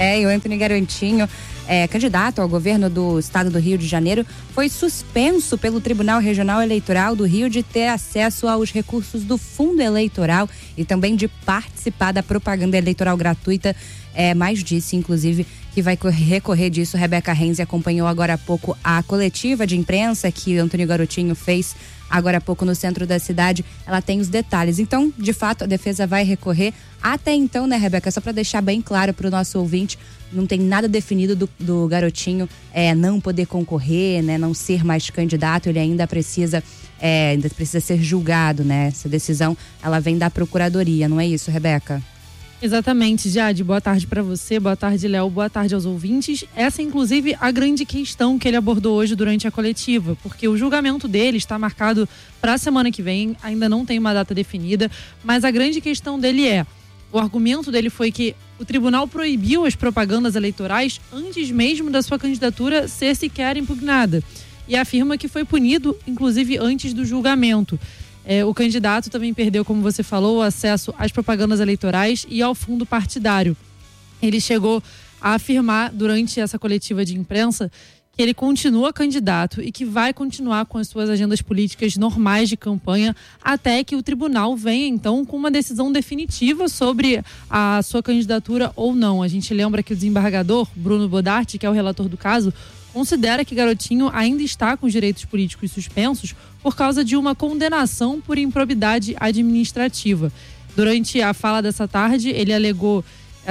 E o Antony Garotinho, candidato ao governo do estado do Rio de Janeiro, foi suspenso pelo Tribunal Regional Eleitoral do Rio de ter acesso aos recursos do fundo eleitoral e também de participar da propaganda eleitoral gratuita. Mais disse, inclusive, que vai recorrer disso. Rebeca Renzi acompanhou agora há pouco a coletiva de imprensa que o Antony Garotinho fez agora há pouco no centro da cidade. Ela tem os detalhes. Então, de fato, a defesa vai recorrer. Até então, né, Rebeca, só para deixar bem claro para o nosso ouvinte, não tem nada definido do Garotinho não poder concorrer, né, não ser mais candidato. Ele ainda precisa ser julgado, né? Essa decisão, ela vem da Procuradoria, não é isso, Rebeca? Exatamente, Jade. Boa tarde para você, boa tarde, Léo, boa tarde aos ouvintes. Essa é, inclusive, a grande questão que ele abordou hoje durante a coletiva, porque o julgamento dele está marcado para a semana que vem, ainda não tem uma data definida, mas a grande questão dele o argumento dele foi que o tribunal proibiu as propagandas eleitorais antes mesmo da sua candidatura ser sequer impugnada, e afirma que foi punido, inclusive, antes do julgamento. O candidato também perdeu, como você falou, o acesso às propagandas eleitorais e ao fundo partidário. Ele chegou a afirmar durante essa coletiva de imprensa que ele continua candidato e que vai continuar com as suas agendas políticas normais de campanha até que o tribunal venha, então, com uma decisão definitiva sobre a sua candidatura ou não. A gente lembra que o desembargador Bruno Bodarti, que é o relator do caso, considera que Garotinho ainda está com os direitos políticos suspensos por causa de uma condenação por improbidade administrativa. Durante a fala dessa tarde, ele alegou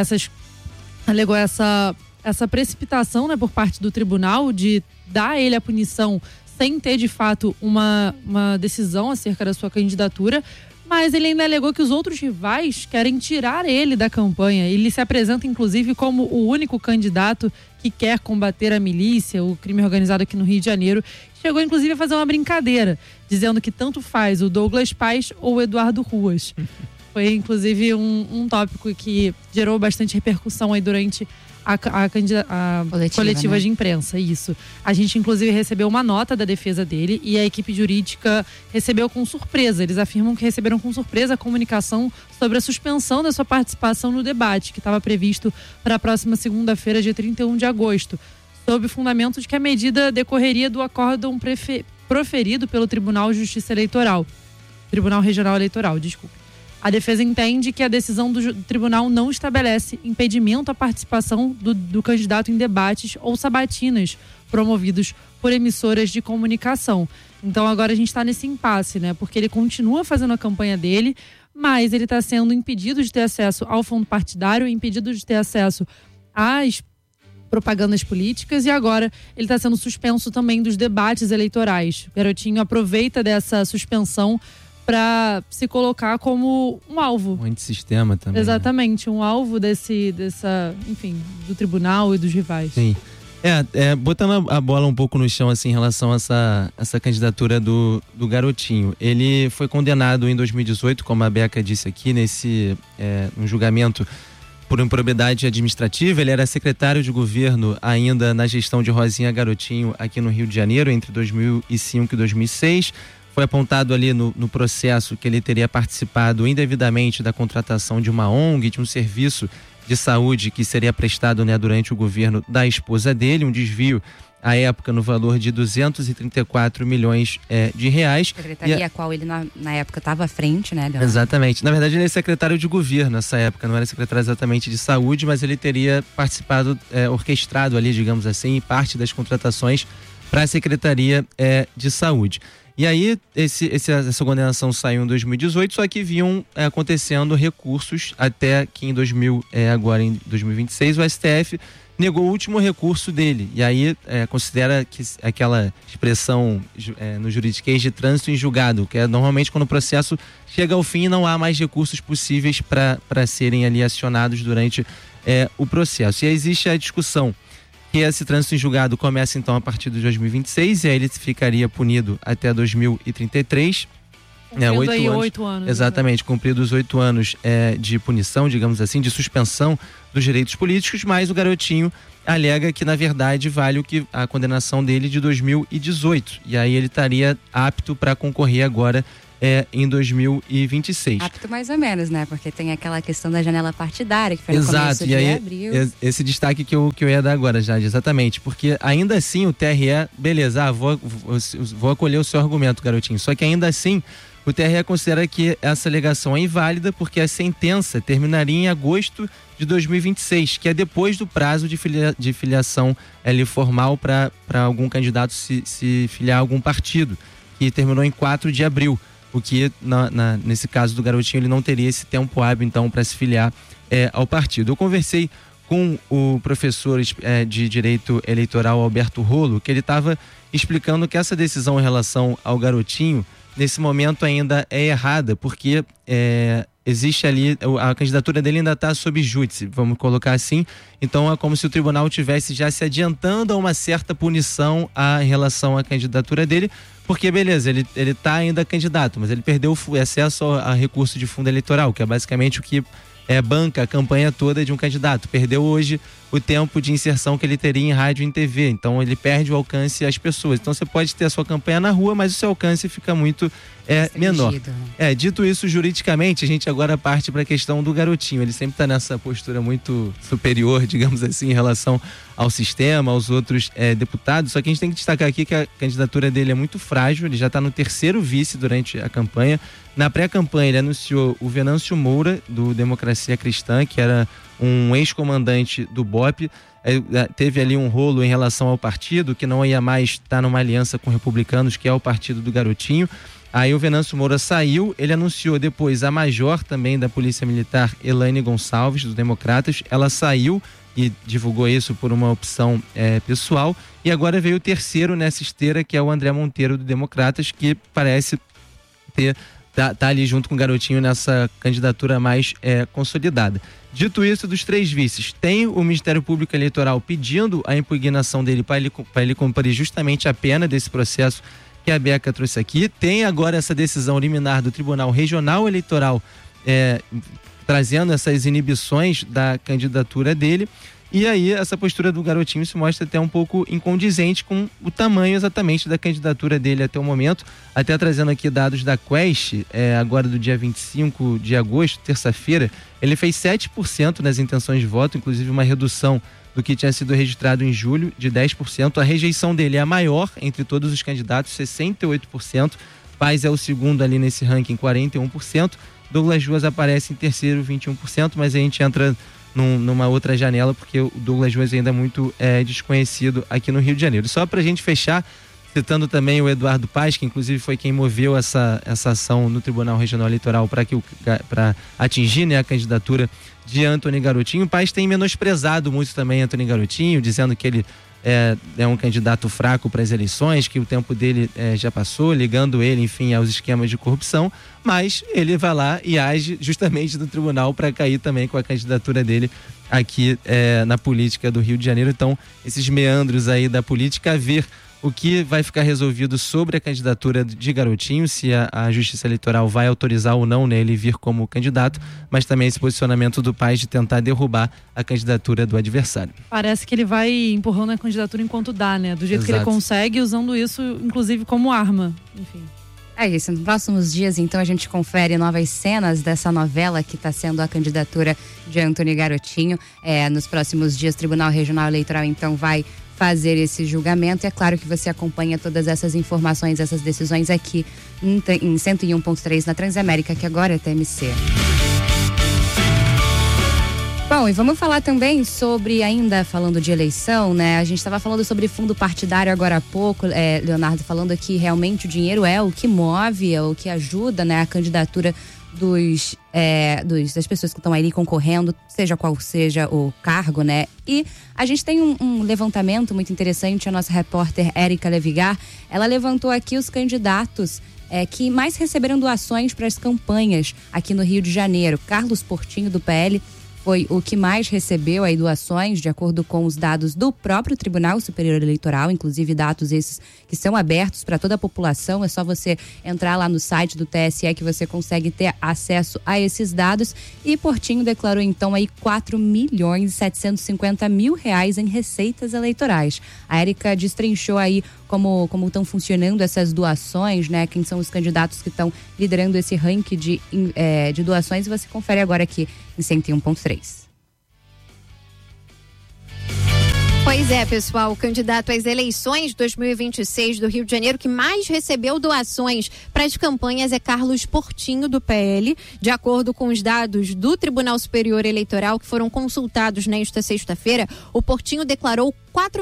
essa precipitação, né, por parte do tribunal de dar a ele a punição sem ter, de fato, uma decisão acerca da sua candidatura. Mas ele ainda alegou que os outros rivais querem tirar ele da campanha. Ele se apresenta, inclusive, como o único candidato que quer combater a milícia, o crime organizado aqui no Rio de Janeiro. Chegou, inclusive, a fazer uma brincadeira, dizendo que tanto faz o Douglas Paz ou o Eduardo Ruas. Foi, inclusive, um tópico que gerou bastante repercussão aí durante a coletiva, né, de imprensa. Isso. A gente, inclusive, recebeu uma nota da defesa dele e a equipe jurídica recebeu com surpresa. Eles afirmam que receberam com surpresa a comunicação sobre a suspensão da sua participação no debate, que estava previsto para a próxima segunda-feira, dia 31 de agosto, sob o fundamento de que a medida decorreria do acórdão proferido pelo Tribunal de Justiça Eleitoral. Tribunal Regional Eleitoral, desculpe. A defesa entende que a decisão do tribunal não estabelece impedimento à participação do candidato em debates ou sabatinas promovidos por emissoras de comunicação. Então agora a gente está nesse impasse, né? Porque ele continua fazendo a campanha dele, mas ele está sendo impedido de ter acesso ao fundo partidário, impedido de ter acesso às propagandas políticas, e agora ele está sendo suspenso também dos debates eleitorais. Garotinho aproveita dessa suspensão para se colocar como um alvo. Um antissistema também. Exatamente, né? Um alvo do tribunal e dos rivais. Sim. Botando a bola um pouco no chão, assim, em relação a essa candidatura do Garotinho. Ele foi condenado em 2018, como a Beca disse aqui, um julgamento por improbidade administrativa. Ele era secretário de governo ainda na gestão de Rosinha Garotinho aqui no Rio de Janeiro, entre 2005 e 2006. Foi apontado ali no processo que ele teria participado indevidamente da contratação de uma ONG, de um serviço de saúde que seria prestado, né, durante o governo da esposa dele, um desvio à época no valor de 234 milhões de reais. Secretaria a qual ele na época estava à frente, né, Leonardo? Exatamente. Na verdade, ele é secretário de governo nessa época, não era secretário exatamente de saúde, mas ele teria participado, orquestrado ali, digamos assim, parte das contratações para a Secretaria de Saúde. E aí, essa condenação saiu em 2018, só que vinham acontecendo recursos até que agora em 2026, o STF negou o último recurso dele. E aí, considera que aquela expressão no juridiquês de trânsito em julgado, que é normalmente quando o processo chega ao fim e não há mais recursos possíveis para serem ali acionados durante o processo. E aí existe a discussão que esse trânsito em julgado começa então a partir de 2026 e aí ele ficaria punido até 2033. Cumprido aí 8 anos. Exatamente, cumpridos 8 anos de punição, digamos assim, de suspensão dos direitos políticos, mas o Garotinho alega que na verdade vale a condenação dele de 2018 e aí ele estaria apto para concorrer agora em 2026. Rápido mais ou menos, né? Porque tem aquela questão da janela partidária, que foi no Exato, começo de abril. Esse destaque que eu ia dar agora, Jade, exatamente. Porque ainda assim o TRE, beleza, vou acolher o seu argumento, garotinho. Só que ainda assim, o TRE considera que essa alegação é inválida porque a sentença terminaria em agosto de 2026, que é depois do prazo de filiação formal para algum candidato se filiar a algum partido, que terminou em 4 de abril. O que, nesse caso do garotinho, ele não teria esse tempo hábil, então, para se filiar ao partido. Eu conversei com o professor de Direito Eleitoral, Alberto Rolo, que ele estava explicando que essa decisão em relação ao garotinho, nesse momento ainda é errada, porque existe ali, a candidatura dele ainda está sob júdice, vamos colocar assim. Então é como se o tribunal tivesse já se adiantando a uma certa punição em relação à candidatura dele, porque beleza, ele está ainda candidato, mas ele perdeu o acesso a recurso de fundo eleitoral, que é basicamente o que banca a campanha toda de um candidato. Perdeu hoje o tempo de inserção que ele teria em rádio e em TV, então ele perde o alcance às pessoas. Então você pode ter a sua campanha na rua, mas o seu alcance fica muito menor. Dito isso, juridicamente, a gente agora parte para a questão do garotinho. Ele sempre está nessa postura muito superior, digamos assim, em relação ao sistema, aos outros deputados. Só que a gente tem que destacar aqui que a candidatura dele é muito frágil, ele já está no 3º vice durante a campanha. Na pré-campanha ele anunciou o Venâncio Moura, do Democracia Cristã, que era um ex-comandante do BOPE. Teve ali um rolo em relação ao partido, que não ia mais estar numa aliança com republicanos, que é o partido do garotinho. Aí o Venâncio Moura saiu, ele anunciou depois a major também da Polícia Militar, Elaine Gonçalves, dos Democratas. Ela saiu e divulgou isso por uma opção pessoal. E agora veio o 3º nessa esteira, que é o André Monteiro, do Democratas, que parece tá ali junto com o garotinho nessa candidatura mais consolidada. Dito isso, dos 3 vices, tem o Ministério Público Eleitoral pedindo a impugnação dele para ele cumprir justamente a pena desse processo que a Beca trouxe aqui. Tem agora essa decisão liminar do Tribunal Regional Eleitoral trazendo essas inibições da candidatura dele. E aí essa postura do garotinho se mostra até um pouco incondizente com o tamanho exatamente da candidatura dele até o momento. Até trazendo aqui dados da Quest, agora do dia 25 de agosto, terça-feira, ele fez 7% nas intenções de voto, inclusive uma redução do que tinha sido registrado em julho, de 10%. A rejeição dele é a maior entre todos os candidatos, 68%. Paz é o segundo ali nesse ranking, 41%. Douglas Ruas aparece em terceiro, 21%, mas a gente entra numa outra janela, porque o Douglas Ruas ainda é muito desconhecido aqui no Rio de Janeiro. Só para a gente fechar, citando também o Eduardo Paes, que inclusive foi quem moveu essa ação no Tribunal Regional Eleitoral para atingir a candidatura de Antony Garotinho. O Paes tem menosprezado muito também Antony Garotinho, dizendo que ele é um candidato fraco para as eleições, que o tempo dele já passou, ligando ele, enfim, aos esquemas de corrupção, mas ele vai lá e age justamente no tribunal para cair também com a candidatura dele aqui na política do Rio de Janeiro. Então, esses meandros aí da política, a ver o que vai ficar resolvido sobre a candidatura de Garotinho, se a Justiça Eleitoral vai autorizar ou não ele vir como candidato, mas também esse posicionamento do Paes de tentar derrubar a candidatura do adversário. Parece que ele vai empurrando a candidatura enquanto dá, né? Do jeito Exato. Que ele consegue, usando isso, inclusive, como arma. Enfim. É isso, nos próximos dias, então, a gente confere novas cenas dessa novela que está sendo a candidatura de Antony Garotinho. Nos próximos dias, o Tribunal Regional Eleitoral, então, vai fazer esse julgamento. E é claro que você acompanha todas essas informações, essas decisões aqui em 101.3 na Transamérica, que agora é TMC. Bom, e vamos falar também sobre, ainda falando de eleição, né? A gente estava falando sobre fundo partidário agora há pouco, Leonardo, falando que realmente o dinheiro é o que move, é o que ajuda, né, a candidatura das pessoas que estão ali concorrendo, seja qual seja o cargo, né? E a gente tem um levantamento muito interessante, a nossa repórter Érica Levigar, ela levantou aqui os candidatos que mais receberam doações para as campanhas aqui no Rio de Janeiro. Carlos Portinho, do PL, foi o que mais recebeu aí doações, de acordo com os dados do próprio Tribunal Superior Eleitoral, inclusive dados esses que são abertos para toda a população. É só você entrar lá no site do TSE que você consegue ter acesso a esses dados. E Portinho declarou então aí R$4.750.000 em receitas eleitorais. A Érica destrinchou aí como estão funcionando essas doações, né? Quem são os candidatos que estão liderando esse ranking de doações, e você confere agora aqui em 101.3. Pois é, pessoal, o candidato às eleições de 2026 do Rio de Janeiro que mais recebeu doações para as campanhas é Carlos Portinho, do PL. De acordo com os dados do Tribunal Superior Eleitoral que foram consultados nesta sexta-feira, o Portinho declarou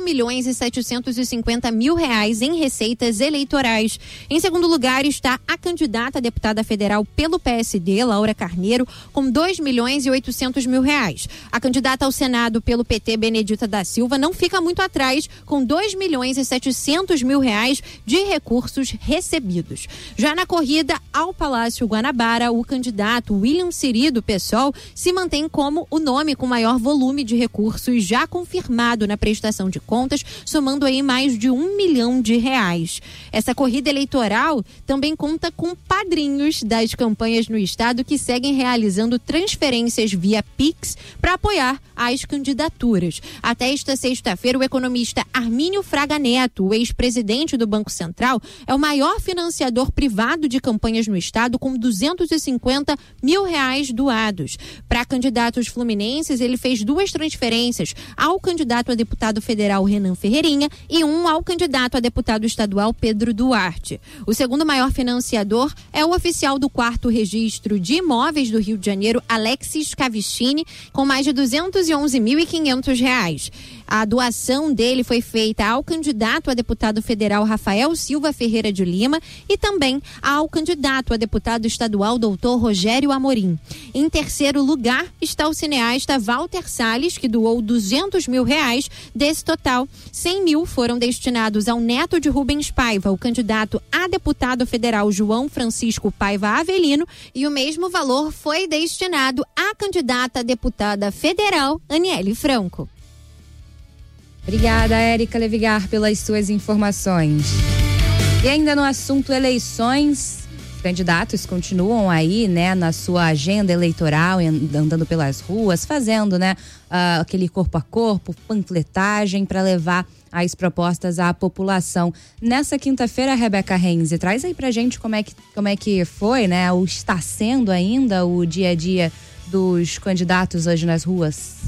R$4.750.000 em receitas eleitorais. Em segundo lugar está a candidata a deputada federal pelo PSD, Laura Carneiro, com R$2.800.000. A candidata ao Senado pelo PT, Benedita da Silva, não fica muito atrás, com R$2.700.000 de recursos recebidos. Já na corrida ao Palácio Guanabara, o candidato William Siri, do PSOL, se mantém como o nome com maior volume de recursos já confirmado na prestação de contas, somando aí mais de R$1 milhão. Essa corrida eleitoral também conta com padrinhos das campanhas no estado que seguem realizando transferências via Pix para apoiar as candidaturas. Até esta sexta-feira, o economista Armínio Fraga Neto, o ex-presidente do Banco Central, é o maior financiador privado de campanhas no estado, com R$250.000 doados. Para candidatos fluminenses, ele fez 2 transferências ao candidato a deputado federal Renan Ferreirinha e um ao candidato a deputado estadual Pedro Duarte. O segundo maior financiador é o oficial do 4º Registro de Imóveis do Rio de Janeiro, Alexis Cavicini, com mais de R$211.500. A doação dele foi feita ao candidato a deputado federal Rafael Silva Ferreira de Lima e também ao candidato a deputado estadual Dr. Rogério Amorim. Em terceiro lugar está o cineasta Walter Salles, que doou R$200.000. Desse total, R$100.000 foram destinados ao neto de Rubens Paiva, o candidato a deputado federal João Francisco Paiva Avelino, e o mesmo valor foi destinado à candidata a deputada federal Aniele Franco. Obrigada, Érica Levigar, pelas suas informações. E ainda no assunto eleições, os candidatos continuam aí, né, na sua agenda eleitoral, andando pelas ruas, fazendo, né, aquele corpo a corpo, panfletagem para levar as propostas à população. Nessa quinta-feira, Rebeca Renzi, traz aí pra gente como é que foi, né, ou está sendo ainda o dia a dia dos candidatos hoje nas ruas.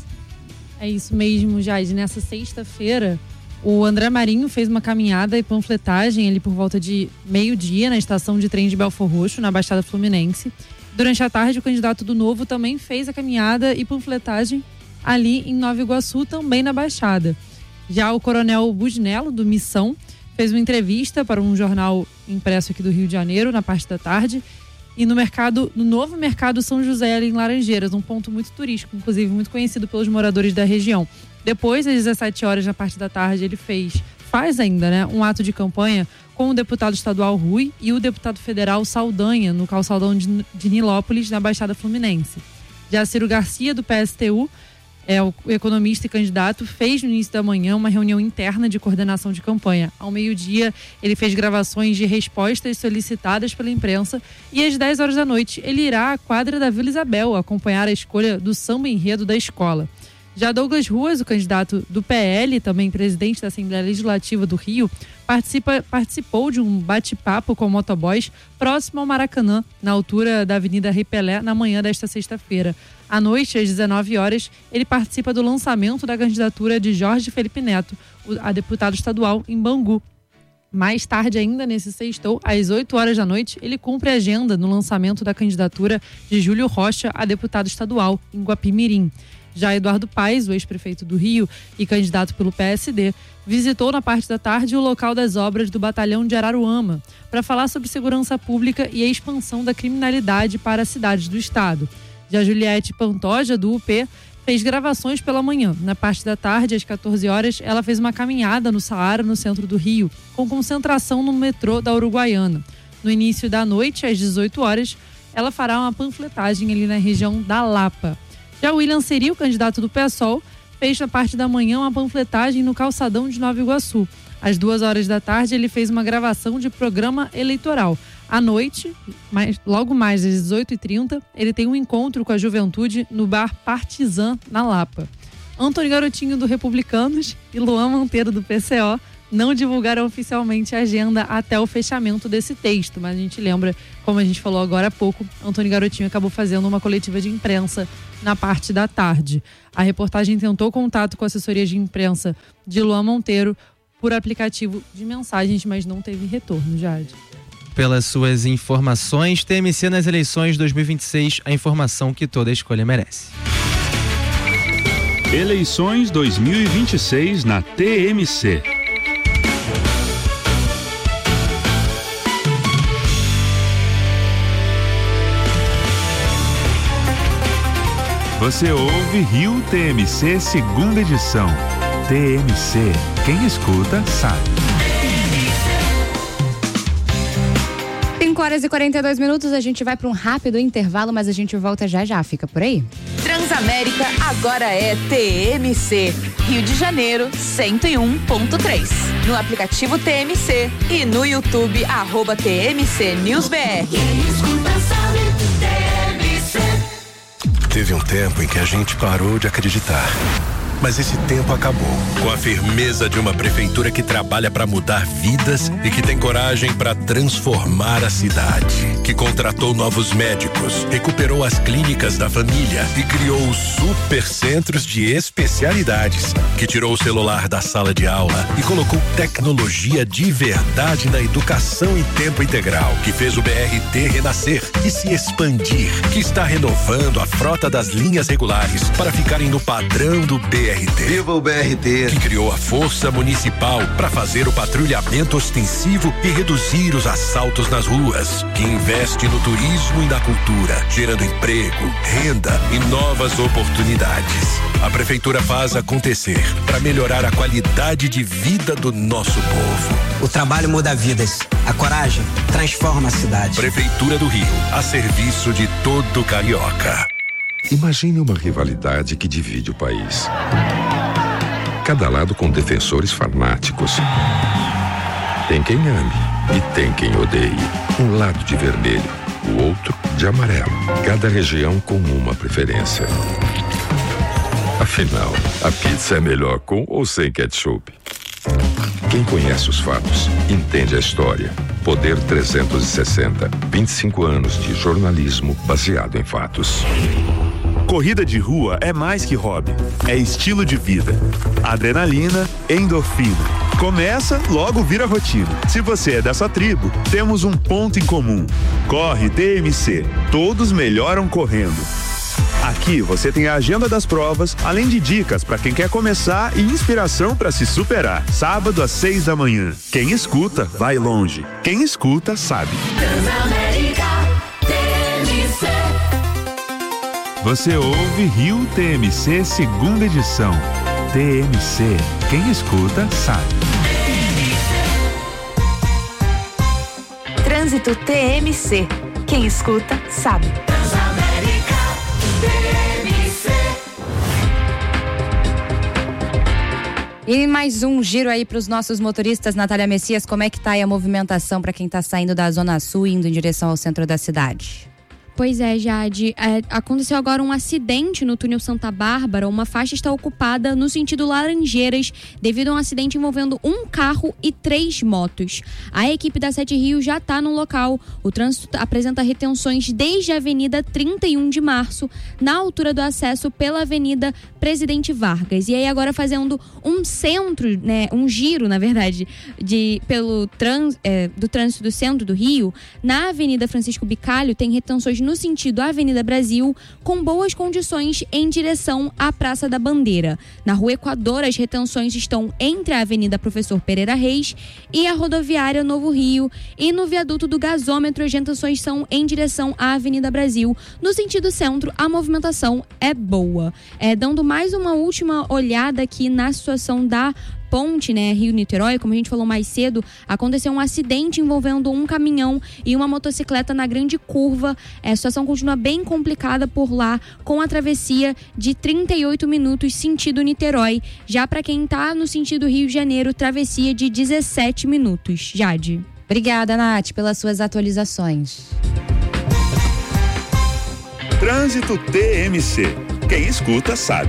É isso mesmo, Jade. Nessa sexta-feira, o André Marinho fez uma caminhada e panfletagem ali por volta de meio-dia na estação de trem de Belfor Roxo, na Baixada Fluminense. Durante a tarde, o candidato do Novo também fez a caminhada e panfletagem ali em Nova Iguaçu, também na Baixada. Já o coronel Busnello, do Missão, fez uma entrevista para um jornal impresso aqui do Rio de Janeiro, na parte da tarde. E no novo mercado São José, ali em Laranjeiras, um ponto muito turístico, inclusive muito conhecido pelos moradores da região. Depois, às 17 horas, na parte da tarde, ele faz ainda, né, um ato de campanha com o deputado estadual Rui e o deputado federal Saldanha, no calçadão de Nilópolis, na Baixada Fluminense. Já Ciro Garcia, do PSTU, o economista e candidato, fez no início da manhã uma reunião interna de coordenação de campanha. Ao meio-dia, ele fez gravações de respostas solicitadas pela imprensa e às 10 horas da noite ele irá à quadra da Vila Isabel acompanhar a escolha do samba enredo da escola. Já Douglas Ruas, o candidato do PL, também presidente da Assembleia Legislativa do Rio, participou de um bate-papo com motoboys próximo ao Maracanã, na altura da Avenida Ripelé, na manhã desta sexta-feira. À noite, às 19 horas, ele participa do lançamento da candidatura de Jorge Felipe Neto, a deputado estadual, em Bangu. Mais tarde ainda, nesse sextou, às 8 horas da noite, ele cumpre a agenda no lançamento da candidatura de Júlio Rocha a deputado estadual, em Guapimirim. Já Eduardo Paes, o ex-prefeito do Rio e candidato pelo PSD, visitou na parte da tarde o local das obras do batalhão de Araruama para falar sobre segurança pública e a expansão da criminalidade para as cidades do estado. Já Juliette Pantoja, do UP, fez gravações pela manhã. Na parte da tarde, às 14 horas, ela fez uma caminhada no Saara, no centro do Rio, com concentração no metrô da Uruguaiana. No início da noite, às 18 horas, ela fará uma panfletagem ali na região da Lapa. Já o William Seri, o candidato do PSOL, fez na parte da manhã uma panfletagem no calçadão de Nova Iguaçu. Às 2h da tarde, ele fez uma gravação de programa eleitoral. À noite, logo mais às 18h30, ele tem um encontro com a juventude no bar Partizan, na Lapa. Antônio Garotinho, do Republicanos, e Luan Monteiro, do PCO, não divulgaram oficialmente a agenda até o fechamento desse texto, mas a gente lembra, como a gente falou agora há pouco, Antônio Garotinho acabou fazendo uma coletiva de imprensa na parte da tarde. A reportagem tentou contato com a assessoria de imprensa de Luan Monteiro por aplicativo de mensagens, mas não teve retorno, Jade. Pelas suas informações, TMC nas eleições 2026, a informação que toda escolha merece. Eleições 2026 na TMC. Você ouve Rio TMC, segunda edição. TMC, quem escuta sabe. 5h42, a gente vai para um rápido intervalo, mas a gente volta já, fica por aí. Transamérica agora é TMC, Rio de Janeiro 101.3. No aplicativo TMC e no YouTube, @TMC NewsBR. Teve um tempo em que a gente parou de acreditar. Mas esse tempo acabou. Com a firmeza de uma prefeitura que trabalha para mudar vidas e que tem coragem para transformar a cidade. Que contratou novos médicos, recuperou as clínicas da família e criou os supercentros de especialidades. Que tirou o celular da sala de aula e colocou tecnologia de verdade na educação em tempo integral. Que fez o BRT renascer e se expandir. Que está renovando a frota das linhas regulares para ficarem no padrão do BRT. Viva o BRT! Que criou a Força Municipal para fazer o patrulhamento ostensivo e reduzir os assaltos nas ruas. Que investe no turismo e na cultura, gerando emprego, renda e novas oportunidades. A prefeitura faz acontecer para melhorar a qualidade de vida do nosso povo. O trabalho muda vidas. A coragem transforma a cidade. Prefeitura do Rio, a serviço de todo carioca. Imagine uma rivalidade que divide o país. Cada lado com defensores fanáticos. Tem quem ame e tem quem odeie. Um lado de vermelho, o outro de amarelo. Cada região com uma preferência. Afinal, a pizza é melhor com ou sem ketchup? Quem conhece os fatos, entende a história. Poder 360, 25 anos de jornalismo baseado em fatos. Corrida de rua é mais que hobby, é estilo de vida. Adrenalina, endorfina. Começa, logo vira rotina. Se você é dessa tribo, temos um ponto em comum. Corre TMC, todos melhoram correndo. Aqui você tem a agenda das provas, além de dicas para quem quer começar e inspiração para se superar. Sábado às 6 da manhã. Quem escuta, vai longe. Quem escuta, sabe. Transamérica TMC. Você ouve Rio TMC, segunda edição. TMC, quem escuta, sabe. Trânsito TMC, quem escuta, sabe. Transamérica TMC. E mais um giro aí para os nossos motoristas. Natália Messias, como é que tá aí a movimentação para quem tá saindo da Zona Sul e indo em direção ao centro da cidade? Pois é, Jade. Aconteceu agora um acidente no túnel Santa Bárbara. Uma faixa está ocupada no sentido Laranjeiras devido a um acidente envolvendo um carro e 3 motos. A equipe da Sete Rios já está no local. O trânsito apresenta retenções desde a Avenida 31 de Março, na altura do acesso pela Avenida Presidente Vargas. E aí agora fazendo um centro, né, um giro, na verdade, do trânsito do centro do Rio, na Avenida Francisco Bicalho tem retenções no sentido Avenida Brasil, com boas condições em direção à Praça da Bandeira. Na Rua Equador, as retenções estão entre a Avenida Professor Pereira Reis e a Rodoviária Novo Rio. E no viaduto do Gasômetro, as retenções são em direção à Avenida Brasil. No sentido centro, a movimentação é boa. Dando mais uma última olhada aqui na situação da ponte, né, Rio-Niterói, como a gente falou mais cedo, aconteceu um acidente envolvendo um caminhão e uma motocicleta na grande curva. A situação continua bem complicada por lá, com a travessia de 38 minutos sentido Niterói. Já para quem tá no sentido Rio de Janeiro, travessia de 17 minutos. Jade. Obrigada, Nath, pelas suas atualizações. Trânsito TMC. Quem escuta sabe.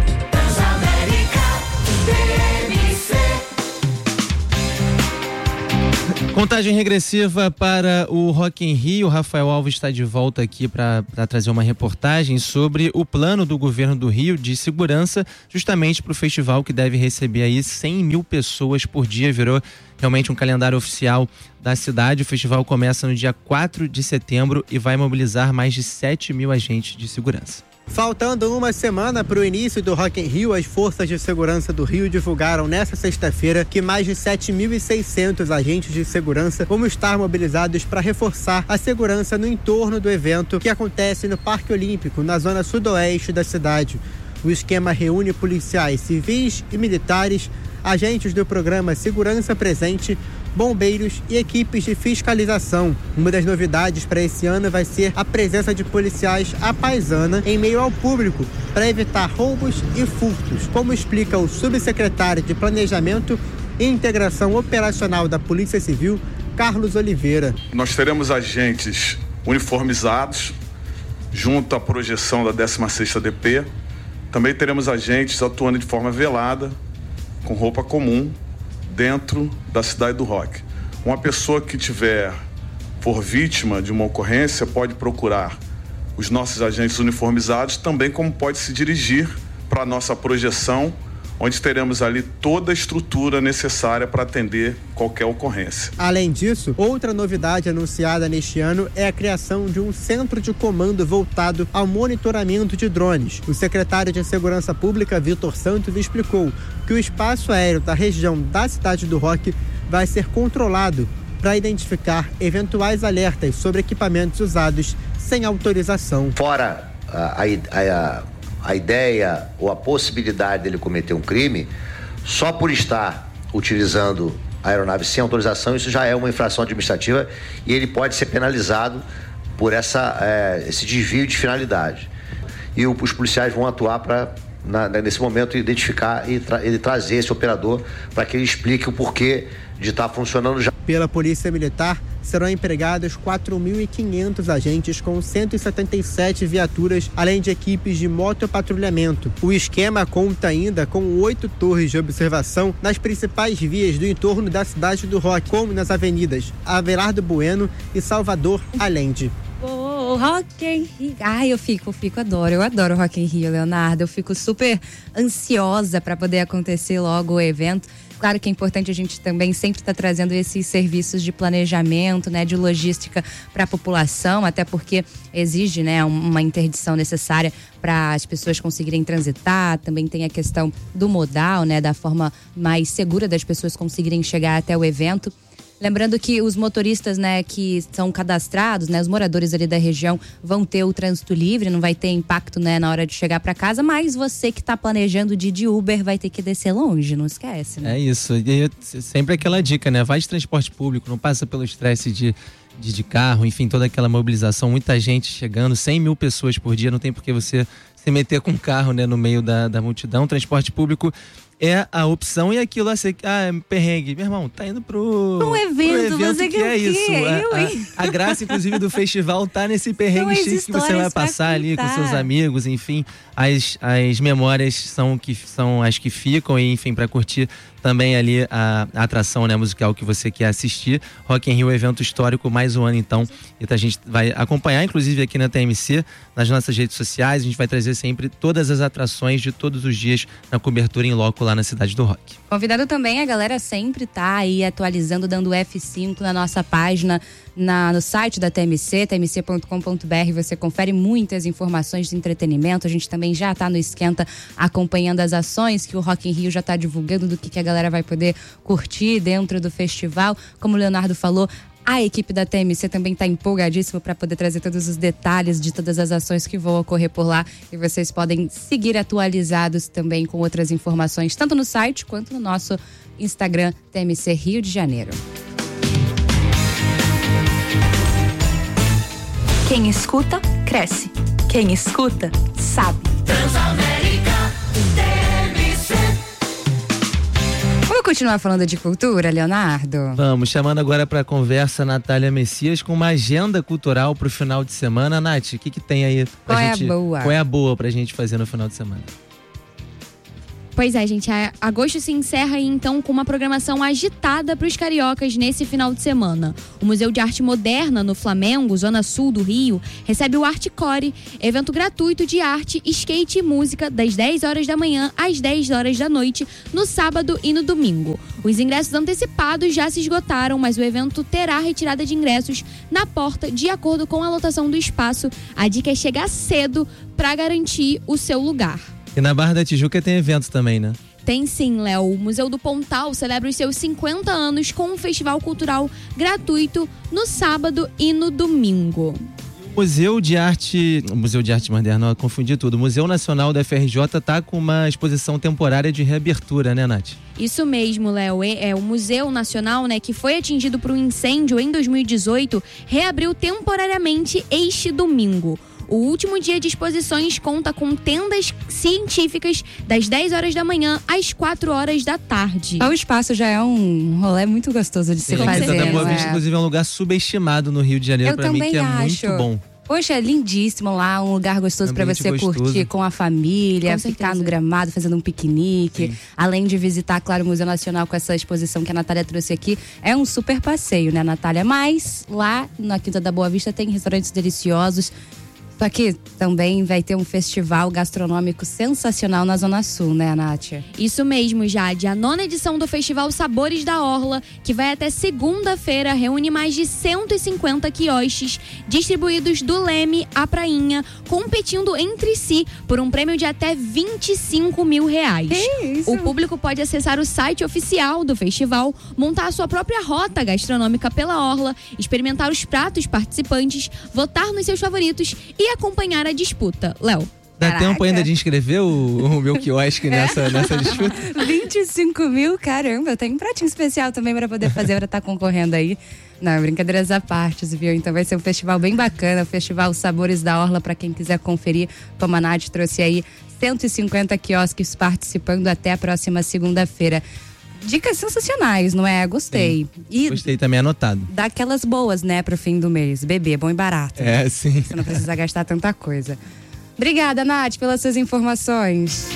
Contagem regressiva para o Rock in Rio. Rafael Alves está de volta aqui para trazer uma reportagem sobre o plano do governo do Rio de segurança, justamente para o festival que deve receber aí 100 mil pessoas por dia. Virou realmente um calendário oficial da cidade. O festival começa no dia 4 de setembro e vai mobilizar mais de 7 mil agentes de segurança. Faltando uma semana para o início do Rock in Rio, as forças de segurança do Rio divulgaram nesta sexta-feira que mais de 7.600 agentes de segurança vão estar mobilizados para reforçar a segurança no entorno do evento que acontece no Parque Olímpico, na zona sudoeste da cidade. O esquema reúne policiais civis e militares, agentes do programa Segurança Presente, bombeiros e equipes de fiscalização. Uma das novidades para esse ano vai ser a presença de policiais à paisana em meio ao público para evitar roubos e furtos, como explica o subsecretário de Planejamento e Integração Operacional da Polícia Civil, Carlos Oliveira. Nós teremos agentes uniformizados junto à projeção da 16ª DP. Também teremos agentes atuando de forma velada, com roupa comum, dentro da cidade do Rock. Uma pessoa que for vítima de uma ocorrência pode procurar os nossos agentes uniformizados, também como pode se dirigir para a nossa projeção, onde teremos ali toda a estrutura necessária para atender qualquer ocorrência. Além disso, outra novidade anunciada neste ano é a criação de um centro de comando voltado ao monitoramento de drones. O secretário de Segurança Pública, Vitor Santos, explicou que o espaço aéreo da região da cidade do Rock vai ser controlado para identificar eventuais alertas sobre equipamentos usados sem autorização. Fora a ideia ou a possibilidade dele cometer um crime, só por estar utilizando a aeronave sem autorização, isso já é uma infração administrativa e ele pode ser penalizado por esse desvio de finalidade. E os policiais vão atuar para, nesse momento, identificar e trazer esse operador para que ele explique o porquê de estar funcionando já. Pela Polícia Militar, serão empregados 4.500 agentes com 177 viaturas, além de equipes de motopatrulhamento. O esquema conta ainda com 8 torres de observação nas principais vias do entorno da cidade do Rock, como nas avenidas Abelardo Bueno e Salvador Allende. Rock in Rio. Ai, eu adoro Rock in Rio, Leonardo. Eu fico super ansiosa para poder acontecer logo o evento. Claro que é importante a gente também sempre estar trazendo esses serviços de planejamento, né, de logística para a população, até porque exige, né, uma interdição necessária para as pessoas conseguirem transitar. Também tem a questão do modal, né, da forma mais segura das pessoas conseguirem chegar até o evento. Lembrando que os motoristas, né, que são cadastrados, né, os moradores ali da região vão ter o trânsito livre, não vai ter impacto, né, na hora de chegar para casa, mas você que está planejando de Uber vai ter que descer longe, não esquece, né? É isso, e sempre aquela dica, né, vai de transporte público, não passa pelo estresse de carro, enfim, toda aquela mobilização, muita gente chegando, 100 mil pessoas por dia, não tem por que você se meter com um carro, né, no meio da multidão. Transporte público é a opção e aquilo assim, perrengue. Meu irmão, tá indo pro evento você que é isso. A graça, inclusive, do festival tá nesse perrengue chique que você vai passar ali com seus amigos, enfim. As memórias são as que ficam e, enfim, para curtir também ali a atração, né, musical que você quer assistir. Rock in Rio, evento histórico, mais um ano então. E a gente vai acompanhar, inclusive aqui na TMC, nas nossas redes sociais. A gente vai trazer sempre todas as atrações de todos os dias na cobertura em loco lá na Cidade do Rock. Convidado também, a galera sempre tá aí atualizando, dando F5 na nossa página, no site da TMC, tmc.com.br. Você confere muitas informações de entretenimento. A gente também já tá no Esquenta acompanhando as ações que o Rock in Rio já tá divulgando, do que a galera vai poder curtir dentro do festival. Como o Leonardo falou, A equipe da TMC também está empolgadíssima para poder trazer todos os detalhes de todas as ações que vão ocorrer por lá. E vocês podem seguir atualizados também com outras informações, tanto no site quanto no nosso Instagram, TMC Rio de Janeiro. Quem escuta, cresce. Quem escuta, sabe. Transamérica TMC. Vamos continuar falando de cultura, Leonardo? Vamos, chamando agora para a conversa Natália Messias com uma agenda cultural para o final de semana. Nath, o que tem aí pra gente? Qual é a boa pra gente fazer no final de semana? Pois é, gente, agosto se encerra aí, então, com uma programação agitada para os cariocas nesse final de semana. O Museu de Arte Moderna, no Flamengo, zona sul do Rio, recebe o Artcore, evento gratuito de arte, skate e música, das 10 horas da manhã às 10 horas da noite, no sábado e no domingo. Os ingressos antecipados já se esgotaram, mas o evento terá retirada de ingressos na porta, de acordo com a lotação do espaço. A dica é chegar cedo para garantir o seu lugar. E na Barra da Tijuca tem evento também, né? Tem sim, Léo. O Museu do Pontal celebra os seus 50 anos com um festival cultural gratuito no sábado e no domingo. O Museu de Arte Moderna, eu confundi tudo. O Museu Nacional da FRJ tá com uma exposição temporária de reabertura, né, Nath? Isso mesmo, Léo. O Museu Nacional, né, que foi atingido por um incêndio em 2018, reabriu temporariamente este domingo. O último dia de exposições conta com tendas científicas das 10 horas da manhã às 4 horas da tarde. O espaço já é um rolê muito gostoso de se fazer. A Quinta da Boa Vista, inclusive, é um lugar subestimado no Rio de Janeiro, pra mim, que é muito bom. Poxa, é lindíssimo lá, um lugar gostoso para você curtir com a família, ficar no gramado, fazendo um piquenique. Sim. Além de visitar, claro, o Museu Nacional com essa exposição que a Natália trouxe aqui. É um super passeio, né, Natália? Mas lá na Quinta da Boa Vista tem restaurantes deliciosos. Só que também vai ter um festival gastronômico sensacional na Zona Sul, né, Nath? Isso mesmo, Jade. A 9ª edição do Festival Sabores da Orla, que vai até segunda-feira, reúne mais de 150 quiosques distribuídos do Leme à Prainha, competindo entre si por um prêmio de até R$25 mil. Que isso? O público pode acessar o site oficial do festival, montar a sua própria rota gastronômica pela Orla, experimentar os pratos participantes, votar nos seus favoritos e acompanhar a disputa. Léo. Dá tempo ainda de inscrever o meu quiosque nessa disputa? 25 mil, caramba, tem um pratinho especial também para poder fazer, para estar concorrendo aí. Não, brincadeiras à parte, viu? Então vai ser um festival bem bacana, o Festival Sabores da Orla, para quem quiser conferir. Como a Nath trouxe aí, 150 quiosques participando até a próxima segunda-feira. Dicas sensacionais, não é? Gostei. E gostei também, anotado. Daquelas boas, né, pro fim do mês. Beber, bom e barato. É, sim. Você não precisa gastar tanta coisa. Obrigada, Nath, pelas suas informações.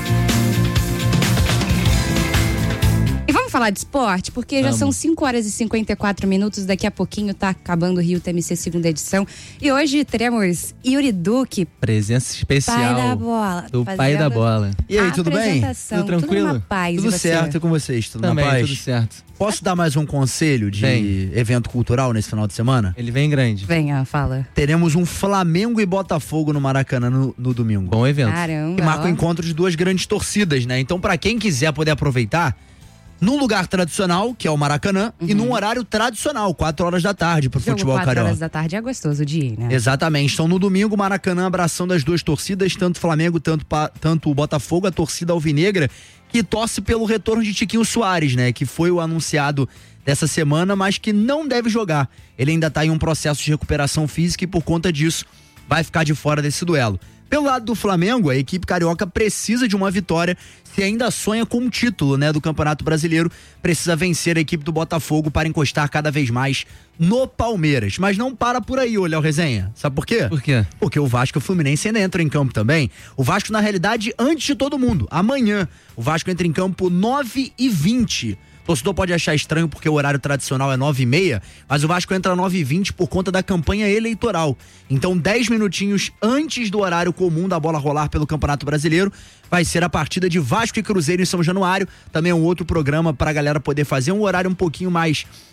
E vamos falar de esporte, porque já são 5 horas e 54 minutos. Daqui a pouquinho tá acabando o Rio TMC segunda edição. E hoje teremos Yuri Duque. Presença especial. Pai da bola. Do pai da bola. E aí, tudo bem? Tudo tranquilo? Tudo na paz. Tudo certo, e com vocês? Tudo também, na paz? Tudo certo. Posso dar mais um conselho de evento cultural nesse final de semana? Ele vem grande. Venha, fala. Teremos um Flamengo e Botafogo no Maracanã no domingo. Bom evento. Caramba. Que marca o encontro de duas grandes torcidas, né? Então, pra quem quiser poder aproveitar, num lugar tradicional, que é o Maracanã, e num horário tradicional, 4 horas da tarde, pro futebol carioca. 4 horas da tarde é gostoso de ir, né? Exatamente. Então, no domingo, Maracanã abraçando as duas torcidas, tanto o Flamengo, tanto o Botafogo, a torcida alvinegra, que torce pelo retorno de Tiquinho Soares, né? Que foi o anunciado dessa semana, mas que não deve jogar. Ele ainda tá em um processo de recuperação física e, por conta disso, vai ficar de fora desse duelo. Pelo lado do Flamengo, a equipe carioca precisa de uma vitória, se ainda sonha com um título, né, do Campeonato Brasileiro, precisa vencer a equipe do Botafogo para encostar cada vez mais no Palmeiras. Mas não para por aí, ô Léo Resenha. Sabe por quê? Por quê? Porque o Vasco e o Fluminense ainda entram em campo também. O Vasco, na realidade, antes de todo mundo, amanhã, o Vasco entra em campo 9h20. O torcedor pode achar estranho porque o horário tradicional é 9h30, mas o Vasco entra 9h20 por conta da campanha eleitoral. Então, 10 minutinhos antes do horário comum da bola rolar pelo Campeonato Brasileiro, vai ser a partida de Vasco e Cruzeiro em São Januário. Também é um outro programa para a galera poder fazer um horário um pouquinho mais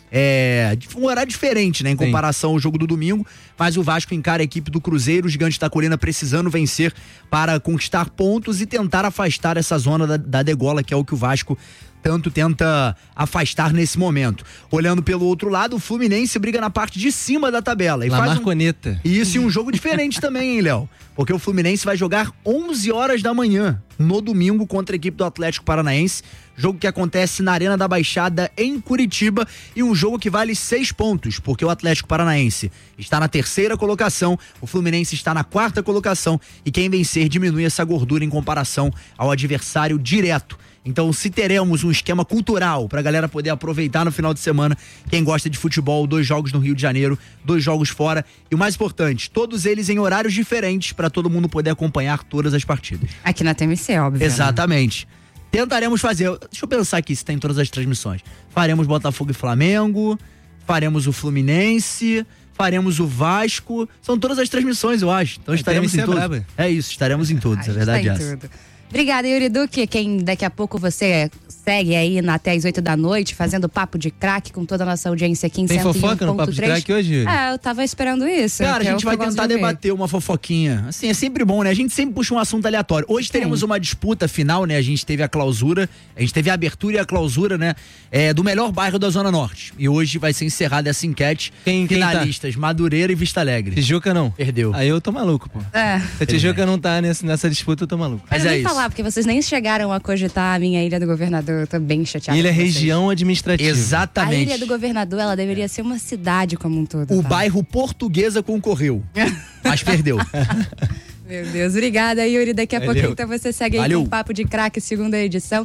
um horário diferente, né? Em comparação ao jogo do domingo, mas o Vasco encara a equipe do Cruzeiro, o Gigante da Colina precisando vencer para conquistar pontos e tentar afastar essa zona da degola, que é o que o Vasco tanto tenta afastar nesse momento. Olhando pelo outro lado, o Fluminense briga na parte de cima da tabela. E faz Marconeta. Isso, e um jogo diferente também, hein, Léo? Porque o Fluminense vai jogar 11 horas da manhã, no domingo, contra a equipe do Atlético Paranaense. Jogo que acontece na Arena da Baixada, em Curitiba, e um jogo que vale 6 pontos, porque o Atlético Paranaense está na 3ª colocação, o Fluminense está na 4ª colocação, e quem vencer diminui essa gordura em comparação ao adversário direto. Então, se teremos um esquema cultural pra galera poder aproveitar no final de semana, quem gosta de futebol, 2 jogos no Rio de Janeiro, 2 jogos fora, e o mais importante, todos eles em horários diferentes para todo mundo poder acompanhar todas as partidas. Aqui na TMC, óbvio. Exatamente. Tentaremos fazer, deixa eu pensar aqui se tem todas as transmissões. Faremos Botafogo e Flamengo, faremos o Fluminense, faremos o Vasco, são todas as transmissões, eu acho. Então estaremos em todos. É isso, estaremos em todos, é verdade essa. Tudo. Obrigada, Yuri Duque. Quem daqui a pouco você segue aí até as 8 da noite, fazendo papo de craque com toda a nossa audiência aqui em 101.3. Tem fofoca no papo de craque hoje, Yuri? Eu tava esperando isso. Cara, a gente vai tentar debater uma fofoquinha. Assim, é sempre bom, né? A gente sempre puxa um assunto aleatório. Hoje teremos uma disputa final, né? A gente teve a clausura, a gente teve a abertura e a clausura, né? Do melhor bairro da Zona Norte. E hoje vai ser encerrada essa enquete. Finalistas, tá? Madureira e Vista Alegre. Tijuca não. Perdeu. Aí eu tô maluco, pô. Se a Tijuca não tá nessa disputa, eu tô maluco. Mas é isso. Porque vocês nem chegaram a cogitar a minha Ilha do Governador. Eu tô bem chateada. Ilha é região administrativa. Exatamente. A Ilha do Governador, ela deveria ser uma cidade como um todo. O bairro Portuguesa concorreu, mas perdeu. Meu Deus, obrigada, Yuri. Daqui a pouquinho, então, você segue aí com o Papo de Craque, 2ª edição.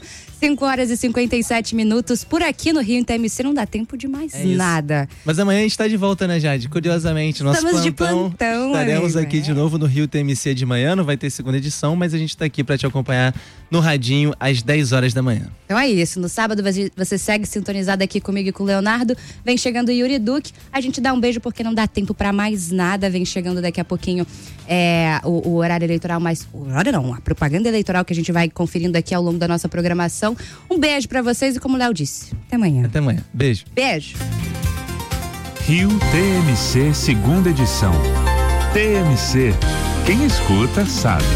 5h57. Por aqui no Rio, em TMC, não dá tempo de mais nada. Mas amanhã a gente tá de volta, né, Jade? Curiosamente, nosso Estamos plantão. de plantão, estaremos aqui de novo no Rio TMC de manhã. Não vai ter 2ª edição, mas a gente tá aqui pra te acompanhar no radinho às 10 horas da manhã. Então é isso. No sábado você segue sintonizado aqui comigo e com o Leonardo. Vem chegando o Yuri Duque. A gente dá um beijo porque não dá tempo pra mais nada. Vem chegando daqui a pouquinho o horário eleitoral, a propaganda eleitoral que a gente vai conferindo aqui ao longo da nossa programação. Um beijo pra vocês e, como o Léo disse, até amanhã. Até amanhã. Beijo. Beijo. Rio TMC 2ª edição. TMC. Quem escuta sabe.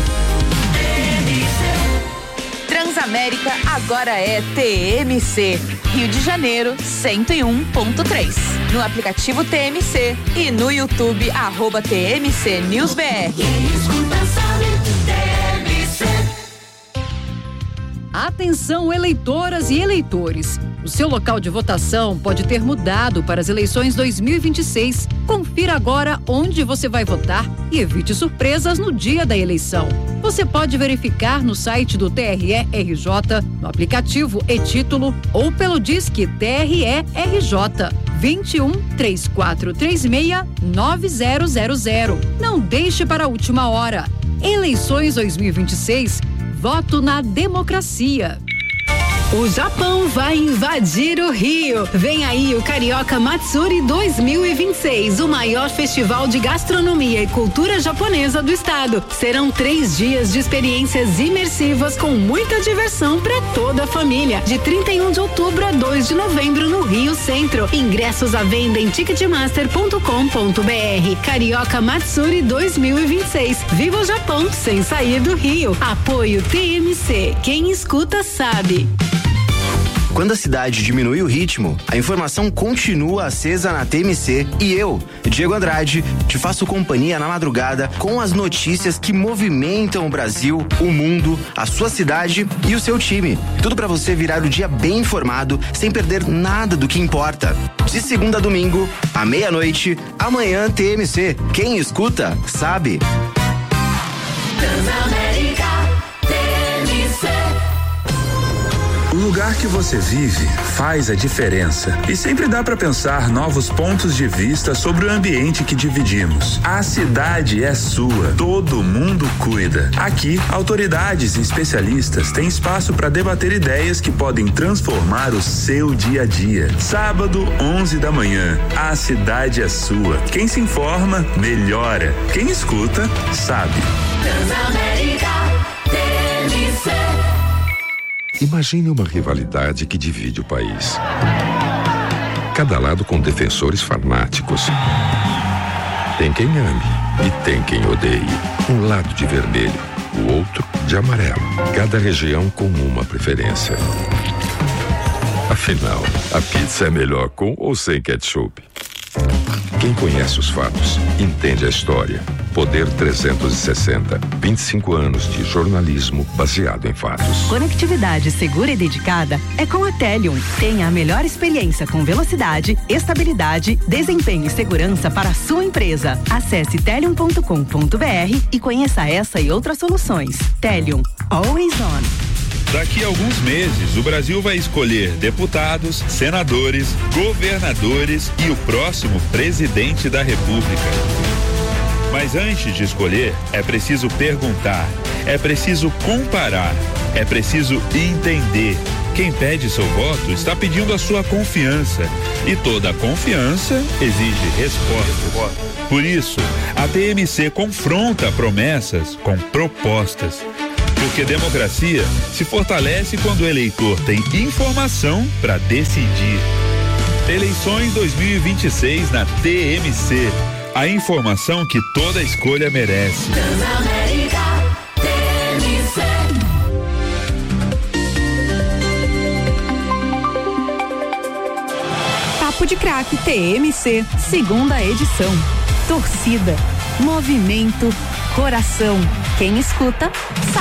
Transamérica agora é TMC. Rio de Janeiro 101.3. No aplicativo TMC e no YouTube @TMC News BR. Atenção, eleitoras e eleitores. O seu local de votação pode ter mudado para as eleições 2026. Confira agora onde você vai votar e evite surpresas no dia da eleição. Você pode verificar no site do TRE-RJ, no aplicativo e-Título ou pelo Disque TRE-RJ 21 3436 9000. Não deixe para a última hora. Eleições 2026. Voto na democracia. O Japão vai invadir o Rio. Vem aí o Carioca Matsuri 2026, o maior festival de gastronomia e cultura japonesa do estado. Serão 3 dias de experiências imersivas com muita diversão para toda a família. De 31 de outubro a 2 de novembro no Rio Centro. Ingressos à venda em ticketmaster.com.br. Carioca Matsuri 2026. Viva o Japão sem sair do Rio. Apoio TMC. Quem escuta sabe. Quando a cidade diminui o ritmo, a informação continua acesa na TMC e eu, Diego Andrade, te faço companhia na madrugada com as notícias que movimentam o Brasil, o mundo, a sua cidade e o seu time. Tudo para você virar o dia bem informado, sem perder nada do que importa. De segunda a domingo, à meia-noite, amanhã TMC. Quem escuta, sabe. Transamérica TMC. O lugar que você vive faz a diferença e sempre dá para pensar novos pontos de vista sobre o ambiente que dividimos. A cidade é sua, todo mundo cuida. Aqui, autoridades e especialistas têm espaço para debater ideias que podem transformar o seu dia a dia. Sábado, 11 da manhã, a cidade é sua. Quem se informa, melhora. Quem escuta, sabe. Transamérica TMC. Imagine uma rivalidade que divide o país. cada lado com defensores fanáticos. Tem quem ame e tem quem odeie. Um lado de vermelho, o outro de amarelo. Cada região com uma preferência. Afinal, a pizza é melhor com ou sem ketchup? Quem conhece os fatos, entende a história. Poder 360. 25 anos de jornalismo baseado em fatos. Conectividade segura e dedicada é com a Telium. Tenha a melhor experiência com velocidade, estabilidade, desempenho e segurança para a sua empresa. Acesse telium.com.br e conheça essa e outras soluções. Telium. Always on. Daqui a alguns meses, o Brasil vai escolher deputados, senadores, governadores e o próximo presidente da República. Mas antes de escolher, é preciso perguntar, é preciso comparar, é preciso entender. Quem pede seu voto está pedindo a sua confiança. E toda confiança exige resposta. Por isso, a TMC confronta promessas com propostas. Porque democracia se fortalece quando o eleitor tem informação para decidir. Eleições 2026 na TMC. A informação que toda escolha merece. Transamérica, TMC. Papo de Craque TMC, segunda edição. Torcida, movimento, coração. Quem escuta, sabe.